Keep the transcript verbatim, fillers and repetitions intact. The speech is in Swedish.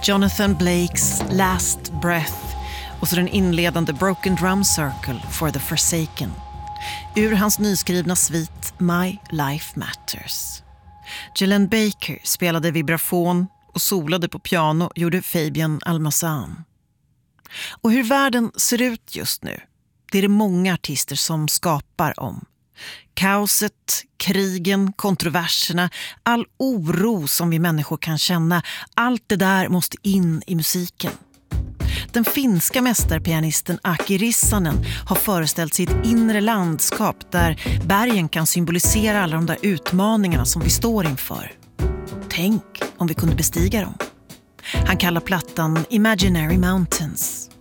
Jonathan Blakes Last Breath och så den inledande Broken Drum Circle for the Forsaken. Ur hans nyskrivna svit My Life Matters. Gillian Baker spelade vibrafon och solade på piano gjorde Fabian Almazan. Och hur världen ser ut just nu, det är det många artister som skapar om. Kaoset, krigen, kontroverserna, all oro som vi människor kan känna, allt det där måste in i musiken. Den finska mästerpianisten Aki Rissanen har föreställt sitt inre landskap där bergen kan symbolisera alla de där utmaningarna som vi står inför. Tänk om vi kunde bestiga dem. Han kallar plattan Imaginary Mountains.